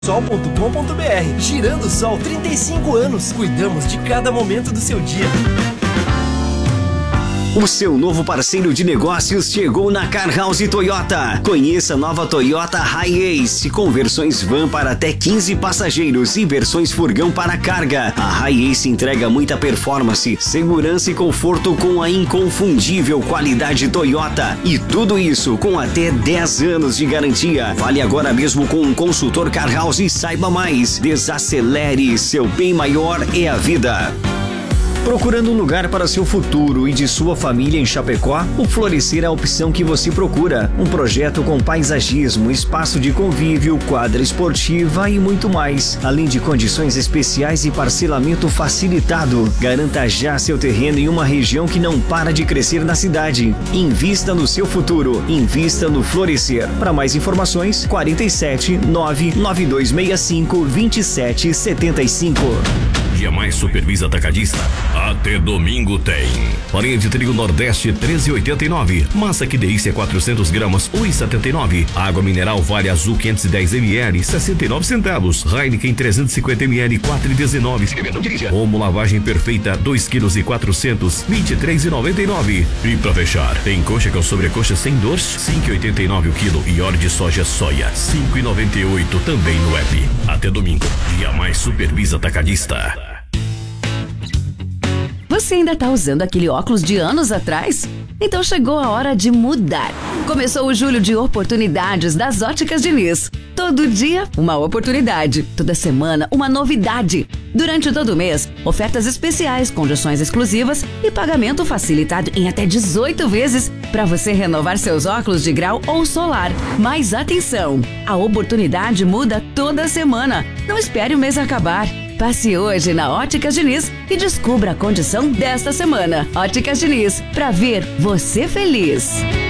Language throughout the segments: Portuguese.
Sol.com.br. Girando Sol, 35 anos. Cuidamos de cada momento do seu dia. O seu novo parceiro de negócios chegou na Car House Toyota. Conheça a nova Toyota Hi-Ace com versões van para até 15 passageiros e versões furgão para carga. A Hi-Ace entrega muita performance, segurança e conforto com a inconfundível qualidade Toyota. E tudo isso com até 10 anos de garantia. Fale agora mesmo com um consultor Car House e saiba mais. Desacelere, seu bem maior é a vida. Procurando um lugar para seu futuro e de sua família em Chapecó? O Florescer é a opção que você procura. Um projeto com paisagismo, espaço de convívio, quadra esportiva e muito mais. Além de condições especiais e parcelamento facilitado. Garanta já seu terreno em uma região que não para de crescer na cidade. Invista no seu futuro. Invista no Florescer. Para mais informações, 47 99265 2775. Dia Mais Supervisa Atacadista. Até domingo tem. Farinha de trigo Nordeste 13,89. Massa que delícia 400 gramas 1,79. Água mineral Vale Azul 510 ml 69 centavos. Heineken 350 ml 4,19. Omo lavagem perfeita 2 quilos e 400 23,99. E pra fechar, tem coxa com sobrecoxa sem dor 5,89 o quilo e óleo de soja soia 5,98 também no app. Até domingo. Dia Mais Supervisa Atacadista. Você ainda tá usando aquele óculos de anos atrás? Então chegou a hora de mudar. Começou o julho de oportunidades das Óticas Diniz. Todo dia, uma oportunidade. Toda semana, uma novidade. Durante todo o mês, ofertas especiais, condições exclusivas e pagamento facilitado em até 18 vezes para você renovar seus óculos de grau ou solar. Mas atenção, a oportunidade muda toda semana. Não espere o mês acabar. Passe hoje na Óticas Diniz e descubra a condição desta semana. Óticas Diniz, pra ver você feliz.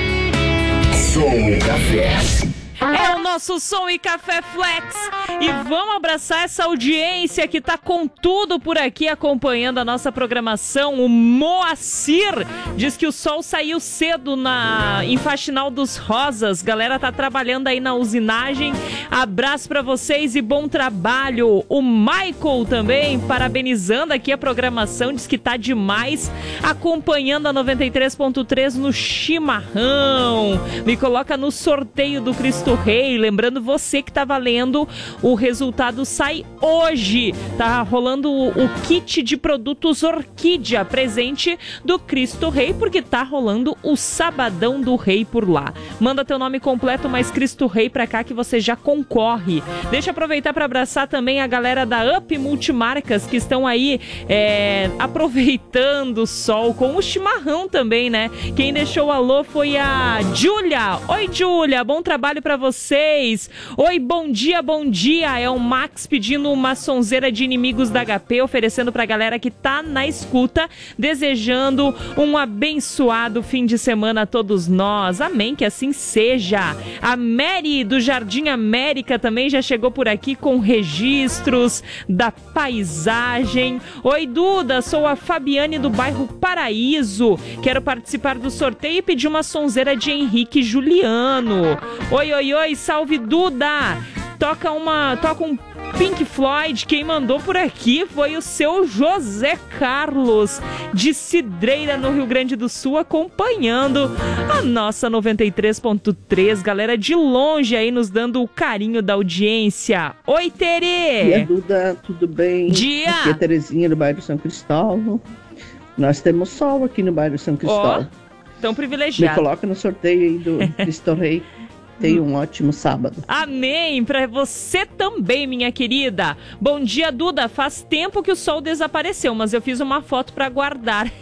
Som e Café. É o nosso Som e Café Flex. E vamos abraçar essa audiência que tá com tudo por aqui acompanhando a nossa programação. O Moacir diz que o sol saiu cedo em Faxinal dos Rosas. Galera tá trabalhando aí na usinagem. Abraço pra vocês e bom trabalho. O Michael também parabenizando aqui a programação. Diz que tá demais acompanhando a 93.3 no chimarrão. Me coloca no sorteio do Cristo Rei. Lembrando você que tá valendo, o resultado sai hoje. Tá rolando o kit de produtos Orquídea, presente do Cristo Rei, porque tá rolando o Sabadão do Rei por lá. Manda teu nome completo mais Cristo Rei pra cá que você já concorre. Deixa eu aproveitar para abraçar também a galera da Up Multimarcas que estão aí aproveitando o sol com o chimarrão também, né? Quem deixou o alô foi a Júlia. Oi, Júlia, bom trabalho pra vocês. Oi, bom dia, bom dia. É o Max pedindo uma sonzeira de Inimigos da HP, oferecendo pra galera que tá na escuta, desejando um abençoado fim de semana a todos nós. Amém, que assim seja. A Mary do Jardim América também já chegou por aqui com registros da paisagem. Oi, Duda, sou a Fabiane do bairro Paraíso. Quero participar do sorteio e pedir uma sonzeira de Henrique Juliano. Oi, oi, oi, salve Duda! Toca um Pink Floyd. Quem mandou por aqui foi o seu José Carlos, de Cidreira, no Rio Grande do Sul, acompanhando a nossa 93.3. Galera de longe aí nos dando o carinho da audiência. Oi, Tere! Dia, Duda, tudo bem? Dia! Aqui é Terezinha, do bairro São Cristóvão. Nós temos sol aqui no bairro São Cristóvão. Tão privilegiado. Me coloca no sorteio aí do Cristo Rei. Tenha um ótimo sábado. Amém, pra você também, minha querida. Bom dia, Duda. Faz tempo que o sol desapareceu, mas eu fiz uma foto pra guardar.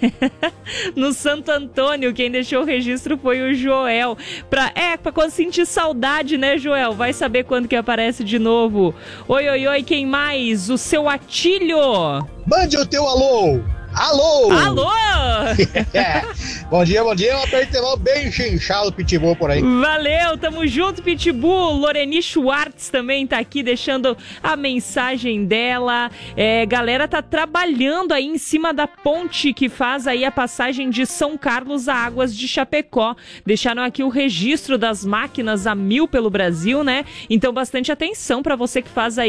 No Santo Antônio, quem deixou o registro foi o Joel. Pra quando sentir saudade, né, Joel? Vai saber quando que aparece de novo. Oi, oi, oi, quem mais? O seu Atílio. Mande o teu alô. Alô! Alô! Bom dia, um aperto de mão bem chinchado, Pitbull por aí. Valeu, tamo junto, Pitbull. Loreni Schwartz também tá aqui deixando a mensagem dela. Galera tá trabalhando aí em cima da ponte que faz aí a passagem de São Carlos a Águas de Chapecó. Deixaram aqui o registro das máquinas a 1000 pelo Brasil, né? Então bastante atenção para você que faz aí